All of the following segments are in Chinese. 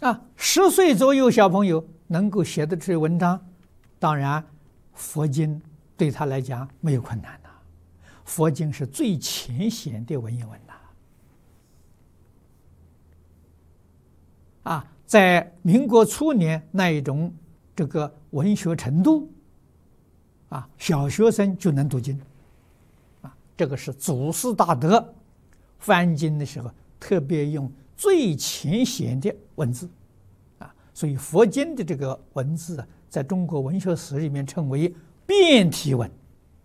10岁左右小朋友能够写得出文章，当然佛经对他来讲没有困难的。佛经是最浅显的文言文在民国初年那一种这个文学程度，小学生就能读经，这个是祖师大德翻经的时候特别用最浅显的文字，所以佛经的这个文字在中国文学史里面称为变体文。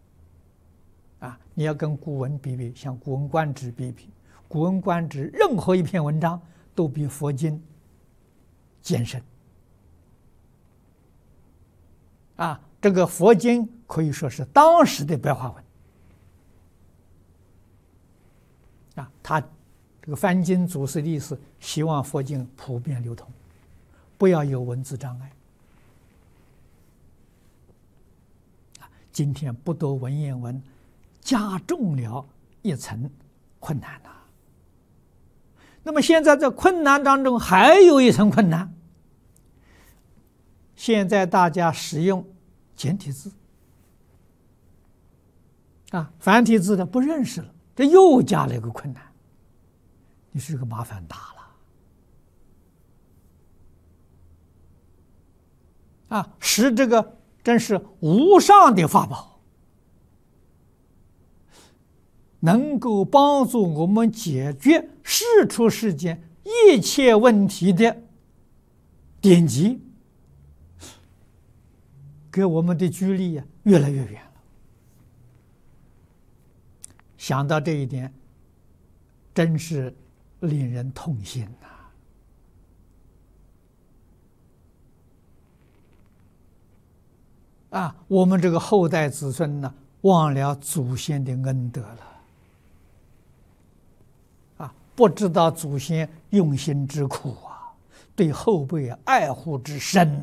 你要跟古文比比，像《古文观止》比比，《古文观止》任何一篇文章都比佛经艰深。这个佛经可以说是当时的白话文。他这个翻经祖师的意思，希望佛经普遍流通，不要有文字障碍。今天不读文言文，加重了一层困难呐。那么现在在困难当中还有一层困难，现在大家使用简体字，繁体字的不认识了，这又加了一个困难。你是个麻烦大了使这个真是无上的法宝，能够帮助我们解决世出世间一切问题的典籍，给我们的距离越来越远了。想到这一点，真是令人痛心我们这个后代子孙呢，忘了祖先的恩德了，不知道祖先用心之苦对后辈爱护之深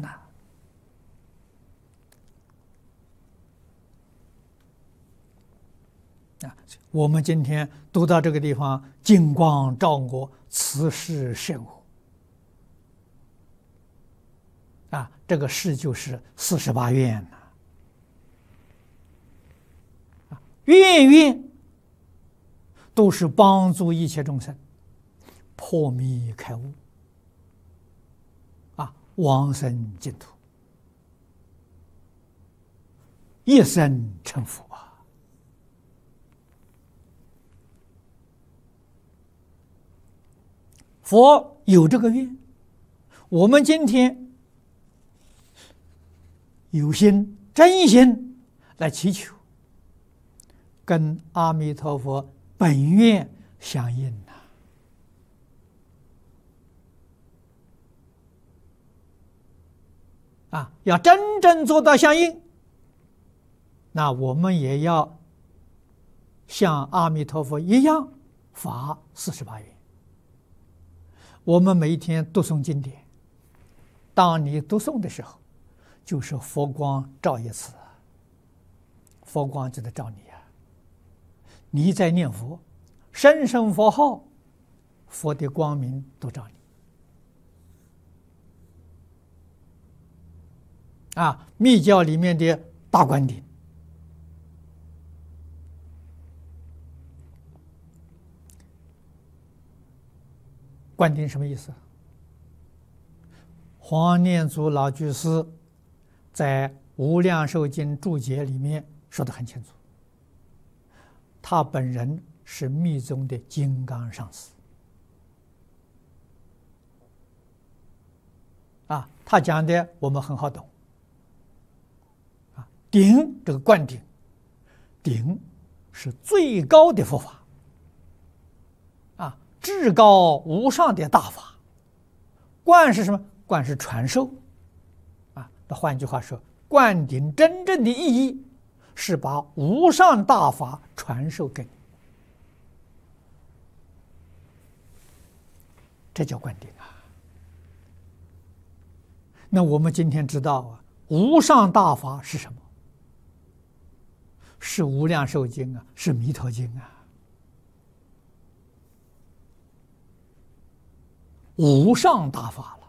我们今天读到这个地方，金光照我，此事甚乎这个事就是48愿愿愿都是帮助一切众生破迷开悟往生净土，一生成佛佛有这个愿，我们今天有心真心来祈求，跟阿弥陀佛本愿相应要真正做到相应，那我们也要像阿弥陀佛一样发48愿。我们每一天读诵经典，当你读诵的时候，就是佛光照一次，佛光就在照你你在念佛，声声佛号，佛的光明都照你密教里面的大灌顶，灌顶什么意思？黄念祖老居士在《无量寿经》注解里面说得很清楚，他本人是密宗的金刚上师他讲的我们很好懂顶这个灌顶，顶是最高的佛法至高无上的大法。灌是什么？灌是传授那换句话说，灌顶真正的意义是把无上大法传授给你，这叫灌顶那我们今天知道无上大法是什么？是无量寿经是弥陀经无上大法了